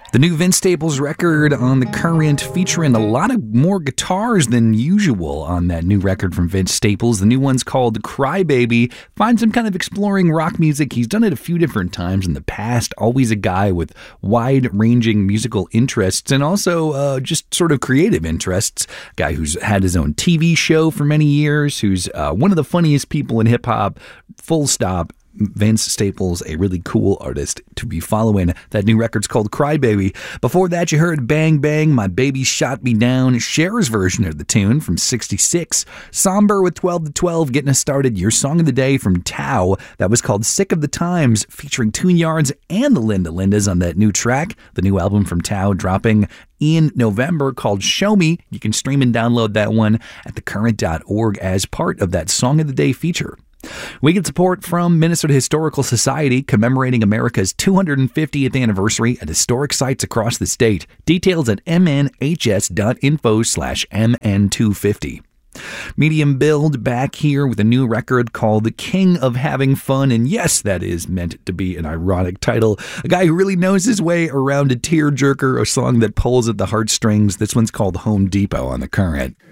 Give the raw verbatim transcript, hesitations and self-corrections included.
The new Vince Staples record on The Current, featuring a lot of more guitars than usual on that new record from Vince Staples. The new one's called Crybaby. Finds him kind of exploring rock music. He's done it a few different times in the past. Always a guy with wide-ranging musical interests and also uh, just sort of creative interests. Guy who's had his own T V show for many years, who's uh, one of the funniest people in hip-hop, full stop. Vince Staples, a really cool artist to be following. That new record's called Crybaby. Before that, you heard Bang Bang, My Baby Shot Me Down, Cher's version of the tune from sixty-six. Somber with twelve to twelve, getting us started. Your song of the day from Tao. That was called Sick of the Times, featuring Tune Yards and the Linda Lindas on that new track. The new album from Tao dropping in November called Show Me. You can stream and download that one at the current dot org as part of that Song of the Day feature. We get support from Minnesota Historical Society, commemorating America's two hundred fiftieth anniversary at historic sites across the state. Details at m n h s dot info slash m n two fifty. Medium Build back here with a new record called The King of Having Fun. And yes, that is meant to be an ironic title. A guy who really knows his way around a tearjerker, a song that pulls at the heartstrings. This one's called Home Depot on The Current.